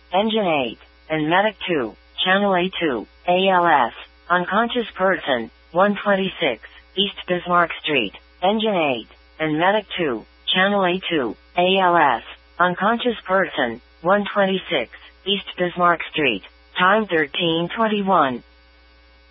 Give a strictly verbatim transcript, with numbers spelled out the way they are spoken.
Engine eight, and Medic two, Channel A two, A L S, unconscious person, one twenty-six, East Bismarck Street, Engine eight, and Medic two, Channel A two, A L S, unconscious person, one twenty-six, East Bismarck Street, time thirteen twenty-one.